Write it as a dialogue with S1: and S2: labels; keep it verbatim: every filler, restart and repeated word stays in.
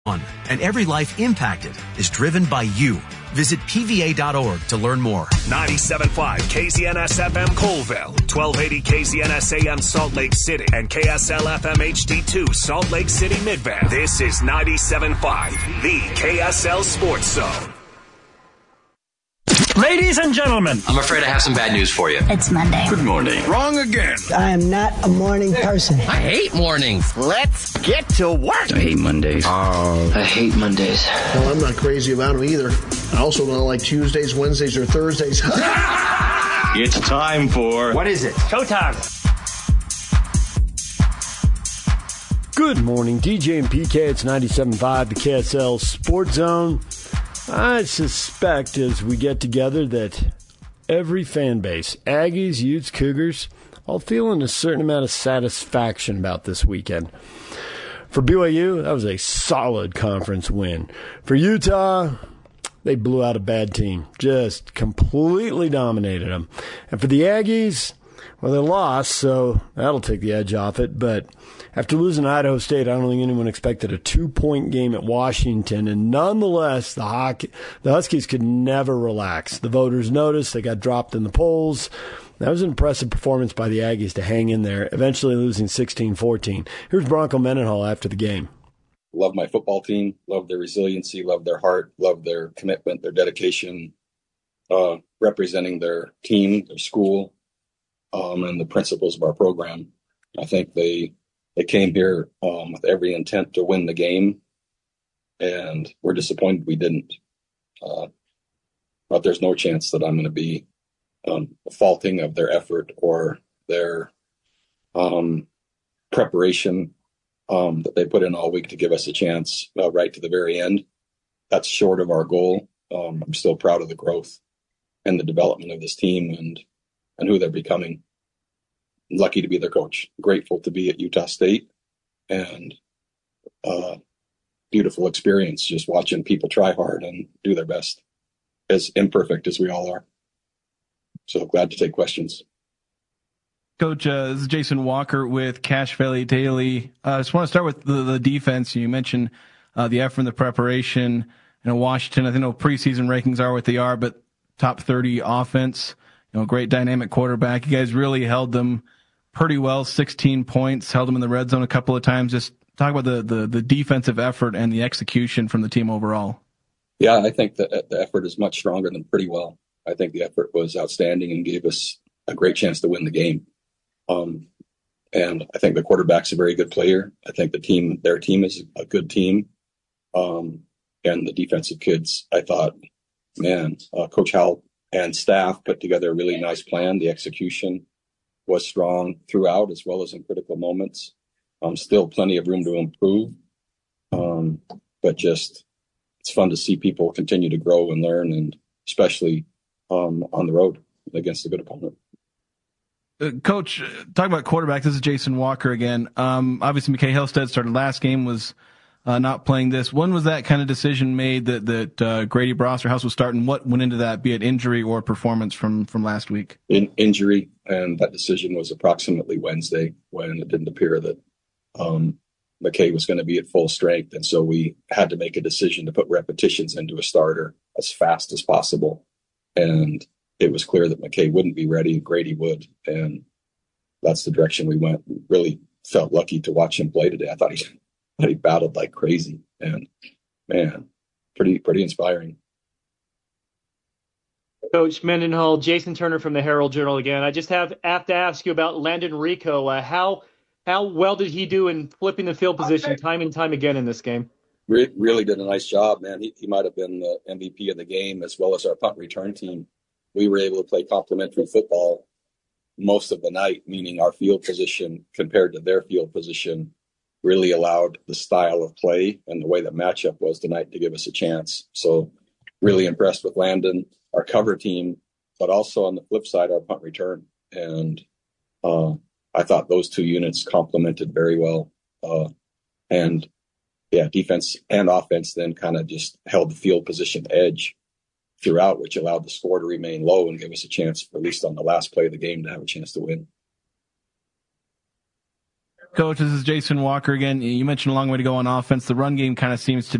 S1: And every life impacted is driven by you. Visit P V A dot org to learn more.
S2: ninety-seven point five K Z N S F M Colville, twelve eighty K Z N S A M Salt Lake City, and K S L F M H D two Salt Lake City Midvale. This is ninety-seven point five, the K S L Sports Zone.
S3: Ladies and gentlemen,
S4: I'm afraid I have some bad news for you.
S5: It's Monday.
S4: Good morning.
S2: Wrong again.
S6: I am not a morning person.
S4: I hate mornings.
S3: let's get to work.
S4: I hate Mondays.
S7: Oh.
S4: I hate Mondays.
S7: Well, I'm not crazy about them either. I also don't like Tuesdays, Wednesdays, or Thursdays.
S8: It's time for...
S3: What is it? Showtime.
S9: Good morning, D J and P K. It's ninety-seven point five, the K S L Sports Zone. I suspect as we get together that every fan base, Aggies, Utes, Cougars, all feeling a certain amount of satisfaction about this weekend. For B Y U, that was a solid conference win. For Utah, they blew out a bad team, just completely dominated them. And for the Aggies, well, they lost, so that'll take the edge off it. But after losing Idaho State, I don't think anyone expected a two-point game at Washington. And nonetheless, the hockey, the Huskies could never relax. The voters noticed. They got dropped in the polls. That was an impressive performance by the Aggies to hang in there, eventually losing sixteen fourteen. Here's Bronco Mendenhall after the game.
S10: Love my football team, love their resiliency, love their heart, love their commitment, their dedication, uh, representing their team, their school, um, and the principles of our program. I think they they came here um, with every intent to win the game, and we're disappointed we didn't. Uh, but there's no chance that I'm going to be um, faulting of their effort or their um, preparation Um, that they put in all week to give us a chance uh, right to the very end. That's short of our goal. Um, I'm still proud of the growth and the development of this team and and who they're becoming. Lucky to be their coach. Grateful to be at Utah State, and uh, beautiful experience just watching people try hard and do their best, as imperfect as we all are. So glad to take questions.
S11: Coach, uh, this is Jason Walker with Cache Valley Daily. I uh, just want to start with the, the defense. You mentioned uh, the effort and the preparation. You know, Washington, I think no preseason rankings are what they are, but top thirty offense, you know, great dynamic quarterback. You guys really held them pretty well, sixteen points, held them in the red zone a couple of times. Just talk about the, the, the defensive effort and the execution from the team overall.
S10: Yeah, I think that the effort is much stronger than pretty well. I think the effort was outstanding and gave us a great chance to win the game. Um, and I think the quarterback's a very good player. I think the team, their team is a good team. Um, and the defensive kids, I thought, man, uh, Coach Howell and staff put together a really nice plan. The execution was strong throughout as well as in critical moments. Um, still plenty of room to improve. Um, but just, it's fun to see people continue to grow and learn, and especially, um, on the road against a good opponent.
S11: Uh, Coach, talking about quarterback, this is Jason Walker again. Um, obviously, McKay Hillstead started last game, was uh, not playing this. When was that kind of decision made that that uh, Grady Brosterhouse was starting? What went into that, be it injury or performance from from last week?
S10: In, injury, and that decision was approximately Wednesday when it didn't appear that um, McKay was going to be at full strength, and so we had to make a decision to put repetitions into a starter as fast as possible. And it was clear that McKay wouldn't be ready, Grady would, and that's the direction we went. Really felt lucky to watch him play today. I thought he, thought he battled like crazy, and man, pretty pretty inspiring.
S12: Coach Mendenhall, Jason Turner from the Herald Journal again. I just have, have to ask you about Landon Rico. Uh, how how well did he do in flipping the field position time and time again in this game?
S10: Re- really did a nice job, man. He, he might have been the M V P of the game as well as our punt return team. We were able to play complementary football most of the night, meaning our field position compared to their field position really allowed the style of play and the way the matchup was tonight to give us a chance. So really impressed with Landon, our cover team, but also on the flip side, our punt return. And uh, I thought those two units complemented very well. Uh, and yeah, defense and offense then kind of just held the field position edge throughout, which allowed the score to remain low and give us a chance, at least on the last play of the game, to have a chance to win.
S11: Coach, this is Jason Walker again. You mentioned a long way to go on offense. The run game kind of seems to